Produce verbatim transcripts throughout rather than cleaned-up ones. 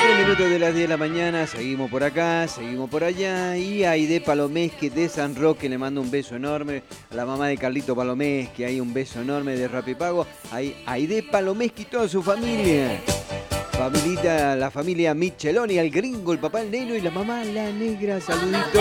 veintitrés minutos de las diez de la mañana, seguimos por acá, seguimos por allá. Y Aide Palomesque de San Roque le mando un beso enorme. A la mamá de Carlito Palomesque, hay un beso enorme de Rapipago. Ahí Aide Palomesque y toda su familia. Familita, la familia Micheloni, el gringo, el papá, el negro y la mamá, la negra. Saludito.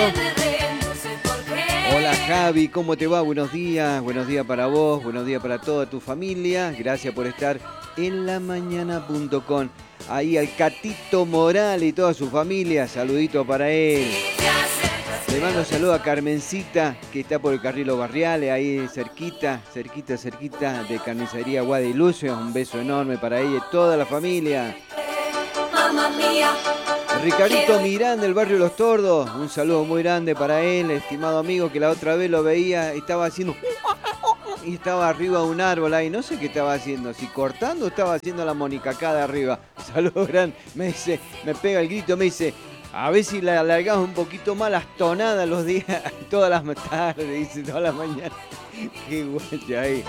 Hola Javi, ¿cómo te va? Buenos días, buenos días para vos, buenos días para toda tu familia. Gracias por estar en la mañana punto com. Ahí al Catito Morales y toda su familia, saludito para él. Le mando un saludo a Carmencita, que está por el Carrilo Barriales, ahí cerquita, cerquita, cerquita de Carnicería Guadilucio. Un beso enorme para ella y toda la familia. Ricardito Mirán del barrio Los Tordos, un saludo muy grande para él, estimado amigo, que la otra vez lo veía, estaba haciendo... y estaba arriba de un árbol ahí, no sé qué estaba haciendo, si cortando o estaba haciendo la monicacada arriba. Saludos grande, me dice, me pega el grito, me dice, a ver si le alargamos un poquito más las tonadas los días, todas las tardes, dice, todas las mañanas. Qué guacha ahí.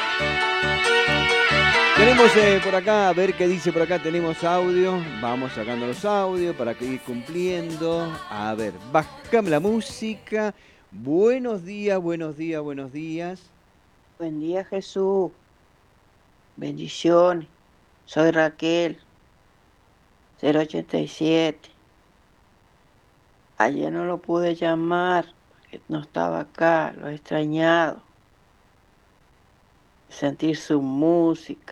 Tenemos eh, por acá, a ver qué dice por acá, tenemos audio, vamos sacando los audios para que ir cumpliendo. A ver, bájame la música. Buenos días, buenos días, buenos días. Buen día, Jesús. Bendiciones. Soy Raquel, cero ochenta y siete. Ayer no lo pude llamar porque no estaba acá, lo he extrañado. Sentir su música.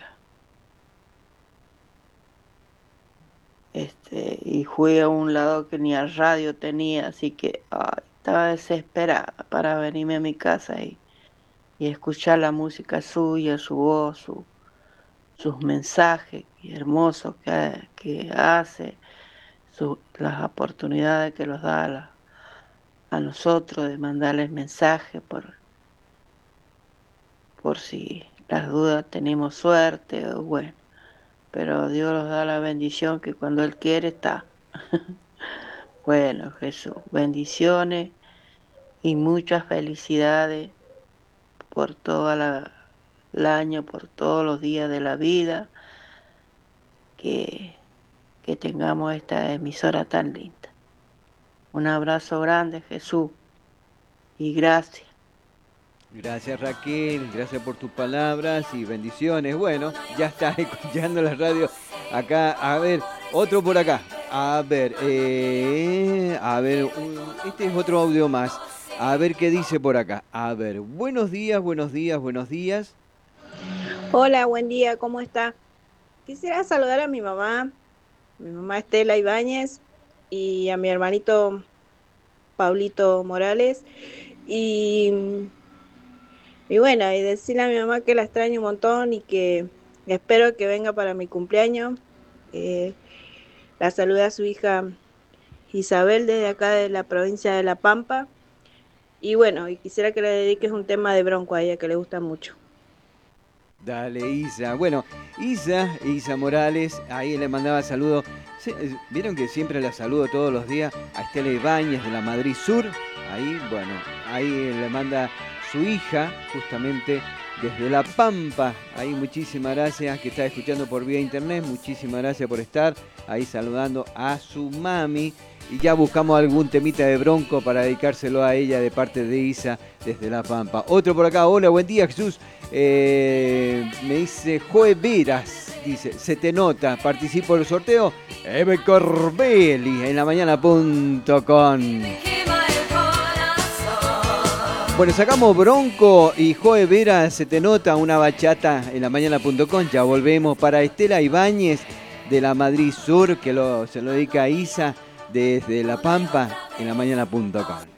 Este, y fui a un lado que ni a radio tenía, así que ay, estaba desesperada para venirme a mi casa y, y escuchar la música suya, su voz, su, sus mensajes hermosos que, que hace, su, las oportunidades que nos da a, la, a nosotros de mandarles mensajes por, por si las dudas tenemos suerte o bueno. Pero Dios nos da la bendición que cuando Él quiere está. Bueno, Jesús, bendiciones y muchas felicidades por todo la, el año, por todos los días de la vida, que, que tengamos esta emisora tan linda. Un abrazo grande, Jesús, y gracias. Gracias Raquel, gracias por tus palabras y bendiciones. Bueno, ya está escuchando la radio acá. A ver, otro por acá. A ver, eh, a ver, un, este es otro audio más. A ver qué dice por acá. A ver, buenos días, buenos días, buenos días. Hola, buen día, ¿cómo está? Quisiera saludar a mi mamá, mi mamá Estela Ibáñez y a mi hermanito Pablito Morales. Y, y bueno, y decirle a mi mamá que la extraño un montón y que espero que venga para mi cumpleaños. Eh, la saluda a su hija Isabel desde acá de la provincia de La Pampa. Y bueno, y quisiera que le dediques un tema de Bronco a ella que le gusta mucho. Dale, Isa. Bueno, Isa, Isa Morales, ahí le mandaba saludos. Vieron que siempre la saludo todos los días a Estela Ibáñez de la Madrid Sur. Ahí, bueno, ahí le manda su hija, justamente desde La Pampa. Ahí muchísimas gracias, que está escuchando por vía internet. Muchísimas gracias por estar ahí saludando a su mami. Y ya buscamos algún temita de Bronco para dedicárselo a ella de parte de Isa desde La Pampa. Otro por acá, hola, buen día Jesús. Eh, me dice Joe Veras, dice, se te nota, participo del sorteo. Eve Corbelli en la mañana punto com. Bueno, sacamos Bronco y Joe Veras, se te nota, una bachata en la mañana punto com. Ya volvemos para Estela Ibáñez de la Madrid Sur, que lo, se lo dedica a Isa desde La Pampa en la mañana punto com.